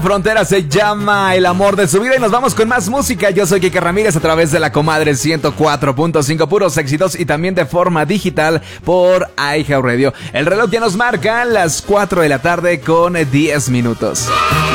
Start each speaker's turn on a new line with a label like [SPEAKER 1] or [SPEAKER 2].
[SPEAKER 1] Frontera se llama El amor de su vida y nos vamos con más música. Yo soy Kike Ramírez a través de la Comadre 104.5, puros éxitos y también de forma digital por iHeartRadio. El reloj ya nos marca las 4 de la tarde con 10 minutos.